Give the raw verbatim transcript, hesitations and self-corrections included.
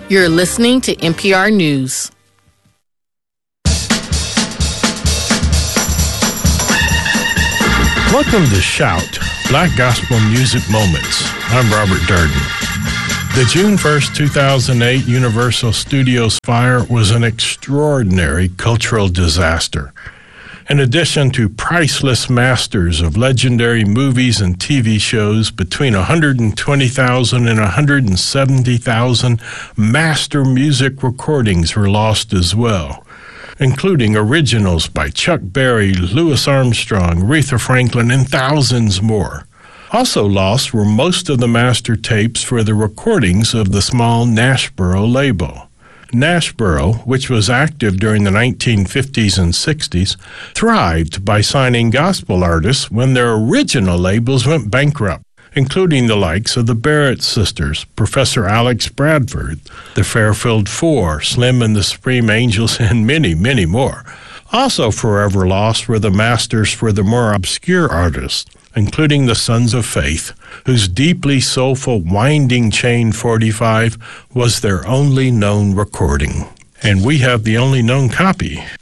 You're listening to N P R News. Welcome to Shout, Black Gospel Music Moments. I'm Robert Durden. The June first, two thousand eight Universal Studios fire was an extraordinary cultural disaster. In addition to priceless masters of legendary movies and T V shows, between one hundred twenty thousand and one hundred seventy thousand master music recordings were lost as well, including originals by Chuck Berry, Louis Armstrong, Aretha Franklin, and thousands more. Also lost were most of the master tapes for the recordings of the small Nashboro label. Nashboro, which was active during the nineteen fifties and sixties, thrived by signing gospel artists when their original labels went bankrupt, including the likes of the Barrett Sisters, Professor Alex Bradford, the Fairfield Four, Slim and the Supreme Angels, and many, many more. Also forever lost were the masters for the more obscure artists, including the Sons of Faith, whose deeply soulful Winding Chain forty-five was their only known recording. And we have the only known copy.